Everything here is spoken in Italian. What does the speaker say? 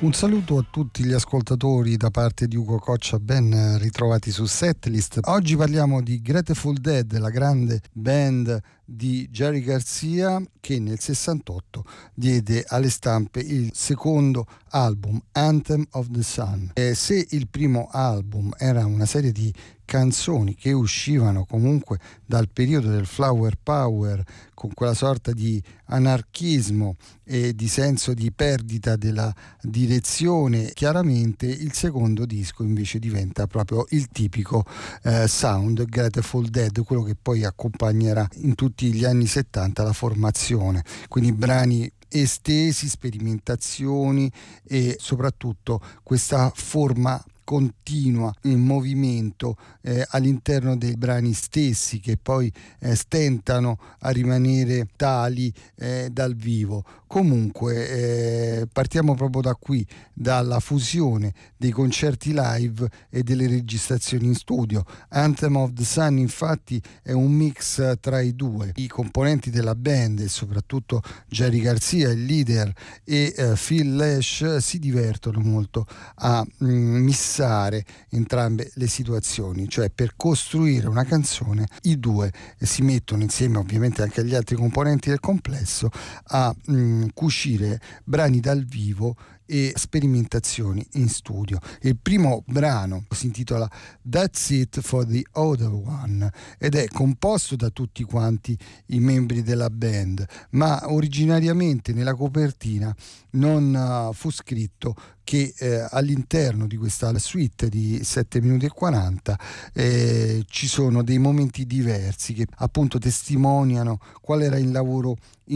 Un saluto a tutti gli ascoltatori da parte di Ugo Coccia, ben ritrovati su Setlist. Oggi parliamo di Grateful Dead, la grande band di Jerry Garcia che nel 68 diede alle stampe il secondo album, Anthem of the Sun. Se il primo album era una serie di canzoni che uscivano comunque dal periodo del flower power, con quella sorta di anarchismo e di senso di perdita della direzione, chiaramente il secondo disco invece diventa proprio il tipico sound Grateful Dead, quello che poi accompagnerà in tutti gli anni 70 la formazione, quindi brani estesi, sperimentazioni e soprattutto questa forma continua in movimento all'interno dei brani stessi, che poi stentano a rimanere tali dal vivo. Comunque partiamo proprio da qui, dalla fusione dei concerti live e delle registrazioni in studio. Anthem of the Sun infatti è un mix tra i due. I componenti della band e soprattutto Jerry Garcia, il leader, e Phil Lesh si divertono molto a missare entrambe le situazioni, cioè per costruire una canzone i due si mettono insieme, ovviamente anche agli altri componenti del complesso, a cucire brani dal vivo e sperimentazioni in studio. Il primo brano si intitola That's It for the Other One ed è composto da tutti quanti i membri della band, ma originariamente nella copertina non fu scritto che all'interno di questa suite di 7 minuti e 40 ci sono dei momenti diversi che appunto testimoniano qual era il lavoro